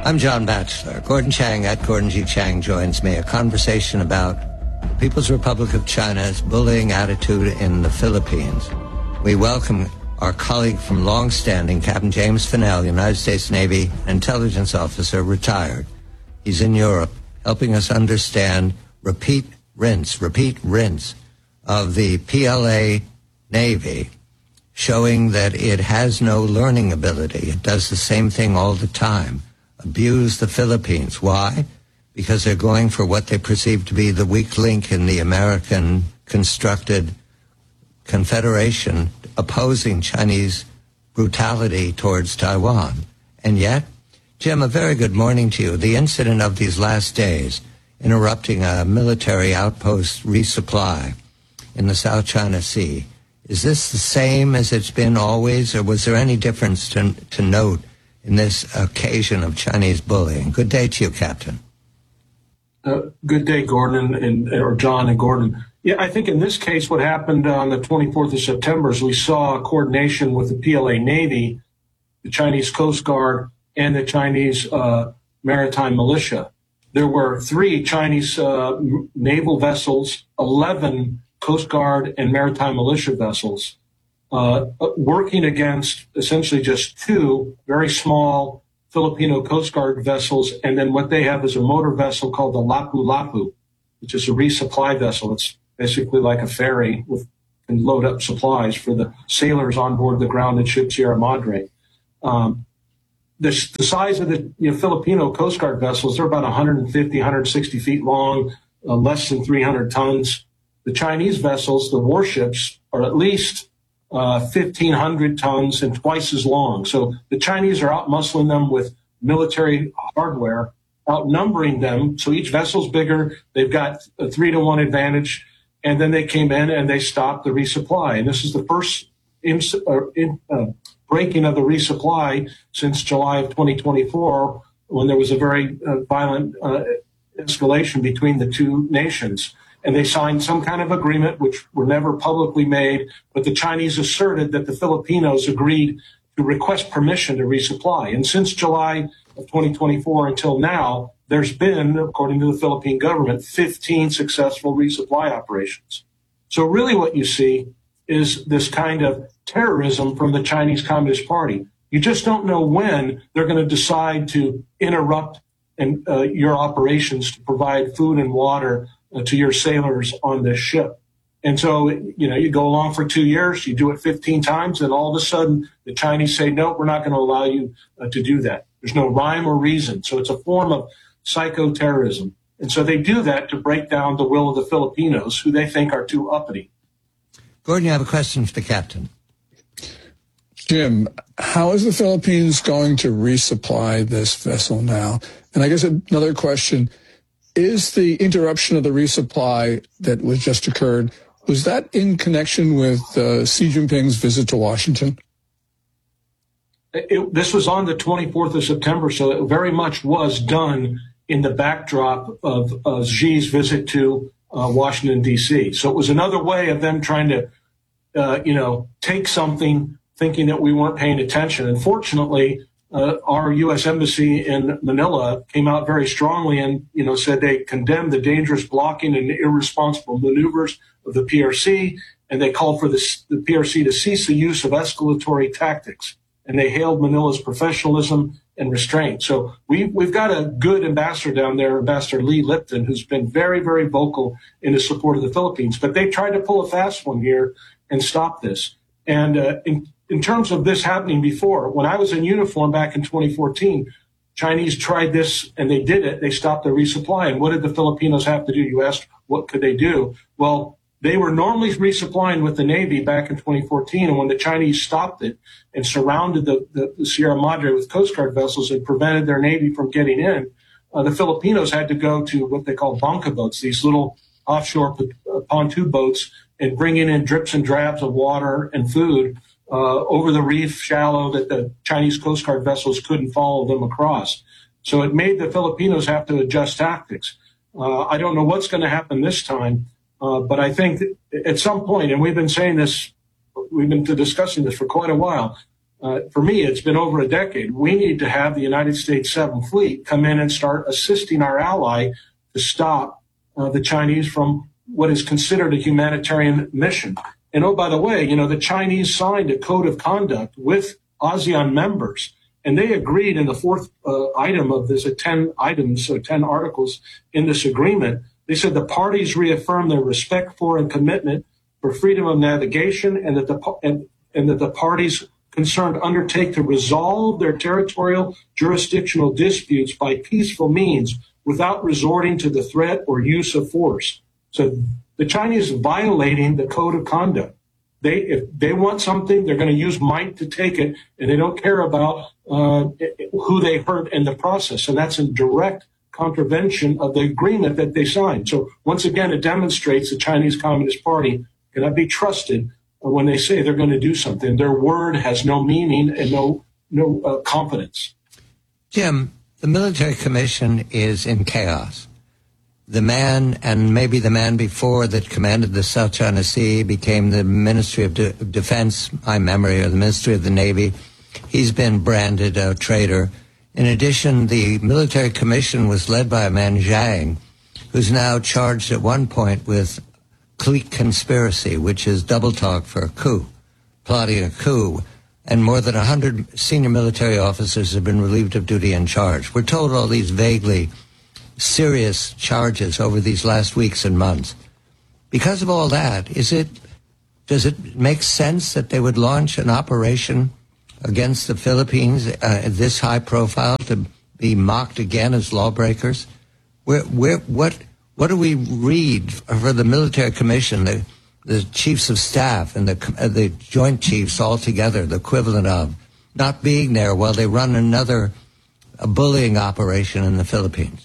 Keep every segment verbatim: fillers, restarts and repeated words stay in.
I'm John Batchelor. Gordon Chang at Gordon G. Chang joins me. A conversation about the People's Republic of China's bullying attitude in the Philippines. We welcome our colleague from long-standing, Captain James Finnell, United States Navy intelligence officer, retired. He's in Europe, helping us understand repeat rinse, repeat rinse of the P L A Navy, showing that it has no learning ability. It does the same thing all the time. Abuse the Philippines. Why? Because they're going for what they perceive to be the weak link in the American-constructed confederation opposing Chinese brutality towards Taiwan. And yet, Jim, a very good morning to you. The incident of these last days, interrupting a military outpost resupply in the South China Sea, is this the same as it's been always, or was there any difference to, to note in this occasion of Chinese bullying? Good day to you, Captain. Uh, good day, Gordon, and, or John and Gordon. Yeah, I think in this case, what happened on the twenty-fourth of September is we saw coordination with the P L A Navy, the Chinese Coast Guard, and the Chinese uh, Maritime Militia. There were three Chinese uh, naval vessels, eleven Coast Guard and Maritime Militia vessels, uh, working against essentially just two very small Filipino Coast Guard vessels, and then what they have is a motor vessel called the Lapu-Lapu, which is a resupply vessel. It's basically like a ferry with can load up supplies for the sailors on board the grounded ship Sierra Madre. Um, the, the size of the you know, Filipino Coast Guard vessels, they're about one hundred fifty, one hundred sixty feet long, uh, less than three hundred tons. The Chinese vessels, the warships, are at least uh, fifteen hundred tons and twice as long. So the Chinese are outmuscling them with military hardware, outnumbering them. So each vessel's bigger. They've got a three to one advantage. And then they came in and they stopped the resupply. And this is the first in, uh, in, uh, breaking of the resupply since July of twenty twenty-four, when there was a very uh, violent uh, escalation between the two nations. And they signed some kind of agreement, which were never publicly made, but the Chinese asserted that the Filipinos agreed to request permission to resupply. And since July of twenty twenty-four until now, there's been, according to the Philippine government, fifteen successful resupply operations. So really what you see is this kind of terrorism from the Chinese Communist Party. You just don't know when they're going to decide to interrupt and, uh, your operations to provide food and water uh, to your sailors on this ship. And so, you know, you go along for two years, you do it fifteen times, and all of a sudden the Chinese say, no, we're not going to allow you uh, to do that. There's no rhyme or reason. So it's a form of psychoterrorism. And so they do that to break down the will of the Filipinos, who they think are too uppity. Gordon, you have a question for the captain. Jim, how is the Philippines going to resupply this vessel now? And I guess another question, is the interruption of the resupply that was just occurred, was that in connection with uh, Xi Jinping's visit to Washington? It, this was on the twenty-fourth of September, so it very much was done in the backdrop of uh, Xi's visit to uh, Washington, D C. So it was another way of them trying to, uh, you know, take something, thinking that we weren't paying attention. Unfortunately, uh, our U S Embassy in Manila came out very strongly and, you know, said they condemned the dangerous blocking and irresponsible maneuvers of the P R C, and they called for the, the P R C to cease the use of escalatory tactics. And they hailed Manila's professionalism and restraint. So we, we've got a good ambassador down there, Ambassador Lee Lipton, who's been very, very vocal in his support of the Philippines. But they tried to pull a fast one here and stop this. And uh, in, in terms of this happening before, when I was in uniform back in twenty fourteen, Chinese tried this and they did it. They stopped the resupply. And what did the Filipinos have to do? You asked, what could they do? Well, they were normally resupplying with the Navy back in twenty fourteen, and when the Chinese stopped it and surrounded the, the, the Sierra Madre with Coast Guard vessels and prevented their Navy from getting in, uh, the Filipinos had to go to what they call banca boats, these little offshore p- pontoon boats, and bringing in drips and drabs of water and food uh, over the reef shallow that the Chinese Coast Guard vessels couldn't follow them across. So it made the Filipinos have to adjust tactics. Uh, I don't know what's going to happen this time. Uh, but I think at some point, and we've been saying this, we've been discussing this for quite a while, uh, for me, it's been over a decade. We need to have the United States Seventh Fleet come in and start assisting our ally to stop uh, the Chinese from what is considered a humanitarian mission. And oh, by the way, you know, the Chinese signed a code of conduct with ASEAN members, and they agreed in the fourth uh, item of this, uh, ten items, so ten articles in this agreement. They said the parties reaffirm their respect for and commitment for freedom of navigation, and that the and, and that the parties concerned undertake to resolve their territorial jurisdictional disputes by peaceful means without resorting to the threat or use of force. So the Chinese are violating the code of conduct. They, if they want something, they're going to use might to take it, and they don't care about uh, who they hurt in the process. And that's in direct contravention of the agreement that they signed. So once again, it demonstrates the Chinese Communist Party cannot be trusted when they say they're going to do something. Their word has no meaning and no no uh, confidence. Jim, the military commission is in chaos. The man, and maybe the man before that commanded the South China Sea, became the Ministry of De- Defense, my memory, or the Ministry of the Navy. He's been branded a traitor. In addition, the military commission was led by a man, Zhang, who's now charged at one point with clique conspiracy, which is double talk for a coup, plotting a coup, and more than one hundred senior military officers have been relieved of duty and charged. We're told all these vaguely serious charges over these last weeks and months. Because of all that, is it, does it make sense that they would launch an operation against the Philippines, uh, this high profile, to be mocked again as lawbreakers? Where, where, what, what do we read for the military commission, the, the chiefs of staff and the, uh, the joint chiefs all together, the equivalent of not being there while they run another a bullying operation in the Philippines?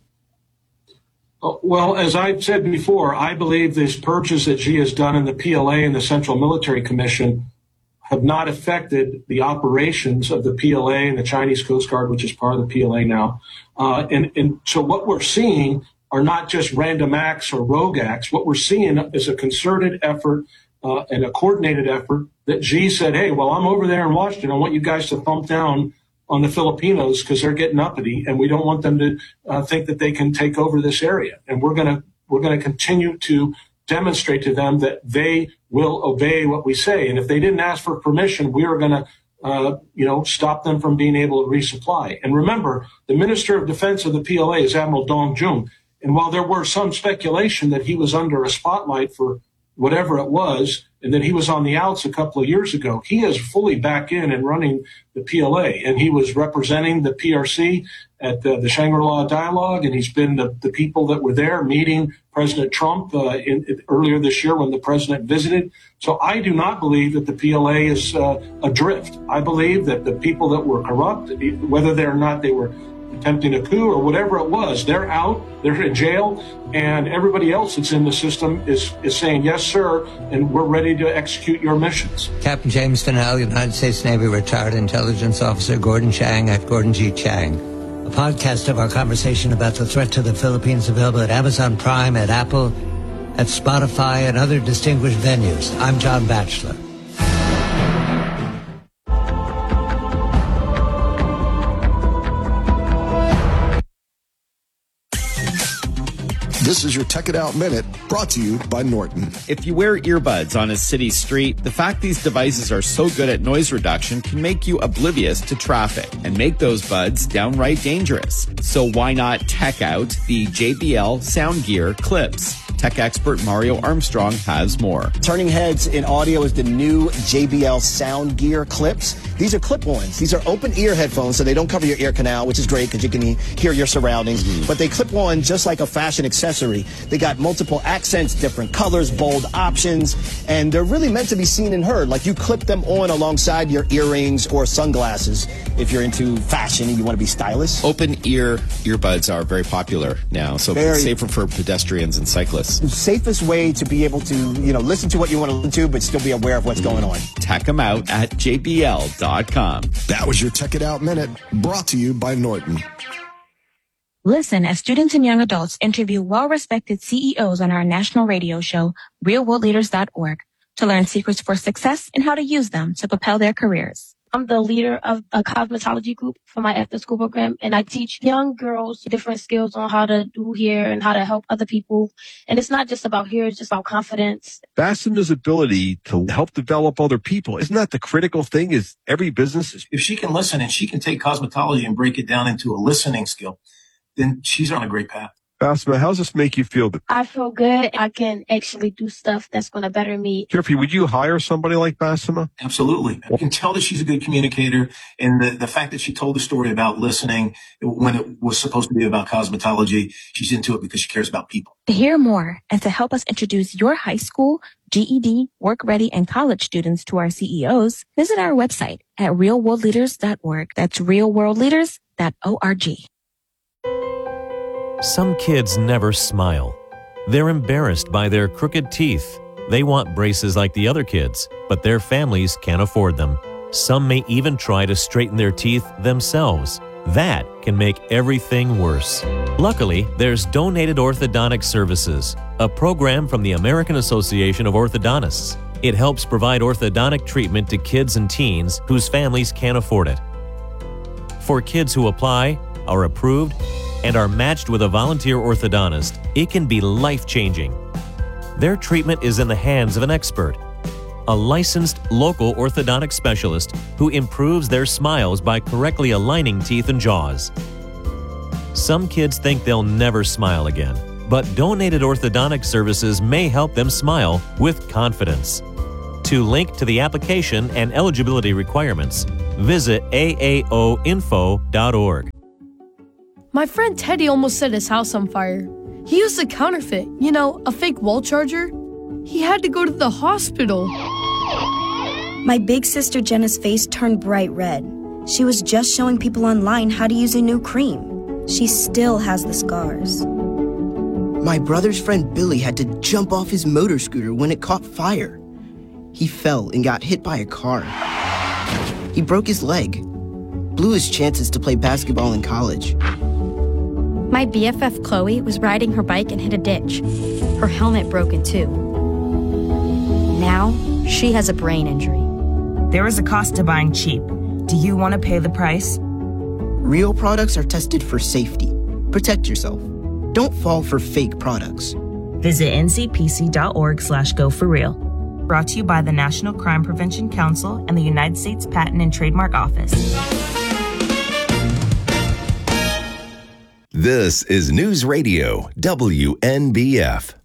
Well, as I've said before, I believe these purges that Xi has done in the P L A and the Central Military Commission have not affected the operations of the P L A and the Chinese Coast Guard, which is part of the P L A now. Uh, and, and so what we're seeing are not just random acts or rogue acts. What we're seeing is a concerted effort uh, and a coordinated effort that Xi said, hey, well, I'm over there in Washington. I want you guys to thump down on the Filipinos because they're getting uppity, and we don't want them to uh, think that they can take over this area. And we're going to we're going to continue to demonstrate to them that they will obey what we say. And if they didn't ask for permission, we are going to, uh, you know, stop them from being able to resupply. And remember, the Minister of Defense of the P L A is Admiral Dong Jun. And while there were some speculation that he was under a spotlight for whatever it was, and that he was on the outs a couple of years ago, he is fully back in and running the P L A. And he was representing the P R C at the, the Shangri-La Dialogue, and he's been the, the people that were there meeting President Trump uh, in, in, earlier this year when the president visited. So I do not believe that the P L A is uh, adrift. I believe that the people that were corrupt, whether they're not they were attempting a coup or whatever it was, they're out, they're in jail, and everybody else that's in the system is, is saying, yes, sir, and we're ready to execute your missions. Captain James Finnell, United States Navy retired intelligence officer, Gordon Chang at Gordon G. Chang. A podcast of our conversation about the threat to the Philippines available at Amazon Prime, at Apple, at Spotify, and other distinguished venues. I'm John Batchelor. This is your Tech It Out Minute, brought to you by Norton. If you wear earbuds on a city street, the fact these devices are so good at noise reduction can make you oblivious to traffic and make those buds downright dangerous. So why not tech out the J B L Sound Gear Clips? Tech expert Mario Armstrong has more. Turning heads in audio is the new J B L Sound Gear Clips. These are clip-ons. These are open-ear headphones, so they don't cover your ear canal, which is great because you can hear your surroundings. Mm-hmm. But they clip on just like a fashion accessory. They got multiple accents, different colors, bold options, and they're really meant to be seen and heard. Like you clip them on alongside your earrings or sunglasses if you're into fashion and you want to be stylish. Open-ear earbuds are very popular now, so very safer for pedestrians and cyclists. The safest way to be able to, you know, listen to what you want to listen to, but still be aware of what's going on. Tech them out at J B L dot com. That was your Tech It Out Minute, brought to you by Norton. Listen as students and young adults interview well-respected C E Os on our national radio show, real world leaders dot org, to learn secrets for success and how to use them to propel their careers. I'm the leader of a cosmetology group for my after-school program, and I teach young girls different skills on how to do hair and how to help other people. And it's not just about hair, it's just about confidence. Bassema's ability to help develop other people, isn't that the critical thing? Is every business is... If she can listen and she can take cosmetology and break it down into a listening skill, then she's on a great path. Bassema, how does this make you feel? I feel good. I can actually do stuff that's going to better me. Jeffrey, would you hire somebody like Bassema? Absolutely. You can tell that she's a good communicator. And the, the fact that she told the story about listening when it was supposed to be about cosmetology, she's into it because she cares about people. To hear more and to help us introduce your high school, G E D, work-ready, and college students to our C E Os, visit our website at real world leaders dot org. That's real world leaders dot org. Some kids never smile. They're embarrassed by their crooked teeth. They want braces like the other kids, but their families can't afford them. Some may even try to straighten their teeth themselves. That can make everything worse. Luckily, there's Donated Orthodontic Services, a program from the American Association of Orthodontists. It helps provide orthodontic treatment to kids and teens whose families can't afford it. For kids who apply, are approved, and are matched with a volunteer orthodontist, it can be life-changing. Their treatment is in the hands of an expert, a licensed local orthodontic specialist who improves their smiles by correctly aligning teeth and jaws. Some kids think they'll never smile again, but Donated Orthodontic Services may help them smile with confidence. To link to the application and eligibility requirements, visit A A O info dot org. My friend Teddy almost set his house on fire. He used a counterfeit, you know, a fake wall charger. He had to go to the hospital. My big sister Jenna's face turned bright red. She was just showing people online how to use a new cream. She still has the scars. My brother's friend Billy had to jump off his motor scooter when it caught fire. He fell and got hit by a car. He broke his leg, blew his chances to play basketball in college. My B F F Chloe was riding her bike and hit a ditch. Her helmet broke in two. Now, she has a brain injury. There is a cost to buying cheap. Do you want to pay the price? Real products are tested for safety. Protect yourself. Don't fall for fake products. Visit N C P C dot org slash go for real. Brought to you by the National Crime Prevention Council and the United States Patent and Trademark Office. This is News Radio W N B F.